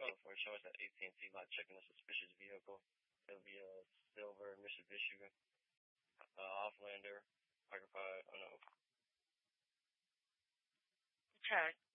control for it. Show us that AT&T lot checking a suspicious vehicle. It'll be a silver Mitsubishi Offlander, occupied. Oh no. Okay.